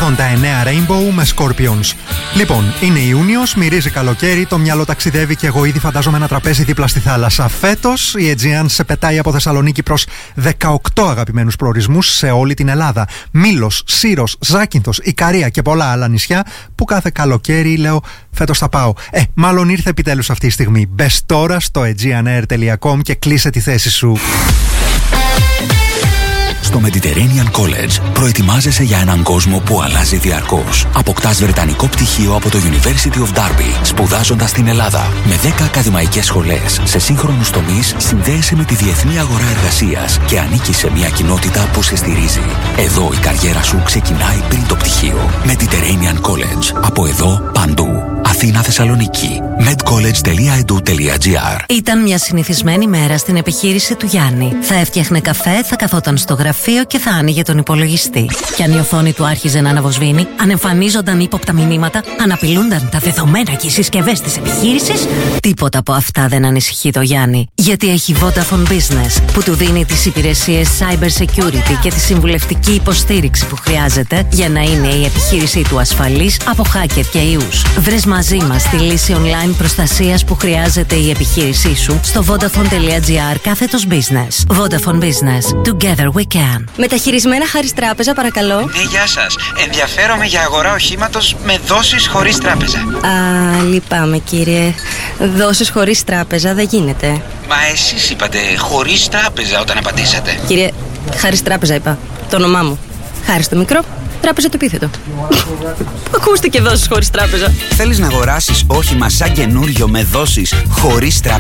89 Rainbow με Scorpions. Λοιπόν, είναι Ιούνιος, μυρίζει καλοκαίρι, το μυαλό ταξιδεύει και εγώ ήδη φαντάζομαι ένα τραπέζι δίπλα στη θάλασσα. Φέτος η Aegean σε πετάει από Θεσσαλονίκη προς 18 αγαπημένους προορισμούς σε όλη την Ελλάδα. Μήλος, Σύρος, Ζάκυνθος, Ικαρία και πολλά άλλα νησιά που κάθε καλοκαίρι λέω φέτος θα πάω. Μάλλον ήρθε επιτέλους αυτή η στιγμή. Μπες τώρα στο aegeanair.com και κλείσε τη θέση σου. Στο Mediterranean College προετοιμάζεσαι για έναν κόσμο που αλλάζει διαρκώς. Αποκτάς βρετανικό πτυχίο από το University of Derby, σπουδάζοντας στην Ελλάδα. Με 10 ακαδημαϊκές σχολές σε σύγχρονους τομείς, συνδέεσαι με τη διεθνή αγορά εργασίας και ανήκεις σε μια κοινότητα που σε στηρίζει. Εδώ η καριέρα σου ξεκινάει πριν το πτυχίο. Mediterranean College. Από εδώ παντού. Αθήνα, Θεσσαλονίκη. medcollege.edu.gr. Ήταν μια συνηθισμένη μέρα στην επιχείρηση του Γιάννη. Θα έφτιαχνε καφέ, θα καθόταν στο γραφείο και θα άνοιγε τον υπολογιστή. Κι αν η οθόνη του άρχιζε να αναβοσβήνει, αν εμφανίζονταν ύποπτα μηνύματα, αν απειλούνταν τα δεδομένα και οι συσκευές της επιχείρησης, τίποτα από αυτά δεν ανησυχεί το Γιάννη. Γιατί έχει Vodafone Business που του δίνει τις υπηρεσίες cyber security και τη συμβουλευτική υποστήριξη που χρειάζεται για να είναι η επιχείρησή του ασφαλής από hacker και ιούς. Βρες μαζί μας τη λύση online προστασίας που χρειάζεται η επιχείρησή σου στο vodafone.gr/business. Vodafone Business. Together we can. Μεταχειρισμένα Χάρις Τράπεζα, παρακαλώ. Ναι, γεια σας. Ενδιαφέρομαι για αγορά οχήματος με δόσεις χωρίς τράπεζα. Α, λυπάμαι κύριε. Δόσεις χωρίς τράπεζα δεν γίνεται. Μα εσείς είπατε χωρίς τράπεζα όταν απαντήσατε. Κύριε, Χάρις Τράπεζα είπα. Το όνομά μου. Χάρις το μικρό, Τράπεζα το επίθετο. Ακούστηκε δόσεις χωρίς τράπεζα. Θέλεις να αγοράσεις όχημα σαν καινούριο με δόσεις χωρίς τράπεζα?